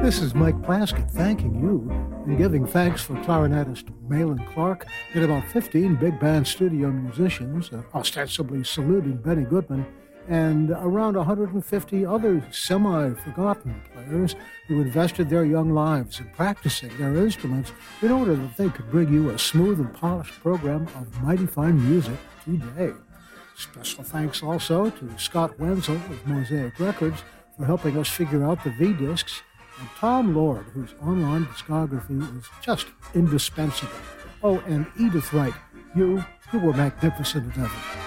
This is Mike Plaskett thanking you and giving thanks for clarinetist Malin Clark and about 15 big band studio musicians, ostensibly saluting Benny Goodman, and around 150 other semi-forgotten players who invested their young lives in practicing their instruments in order that they could bring you a smooth and polished program of mighty fine music today. Special thanks also to Scott Wenzel of Mosaic Records for helping us figure out the V-discs, and Tom Lord, whose online discography is just indispensable. Oh, and Edith Wright, you were magnificent as ever.